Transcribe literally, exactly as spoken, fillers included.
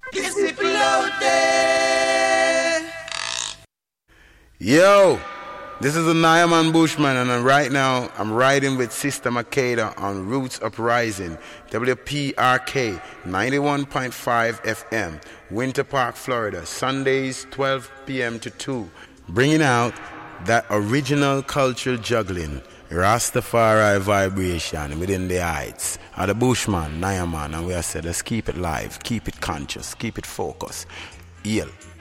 Yo, this is a Nyaman Bushman, and I'm right now I'm riding with Sister Makeda on Roots Uprising, W P R K ninety-one point five F M, Winter Park, Florida, Sundays twelve p.m. to two, bringing out that original cultural juggling, Rastafari vibration within the heights. And the Bushman, Nyaman, and we are said, let's keep it live, keep it conscious, keep it focused. Eel.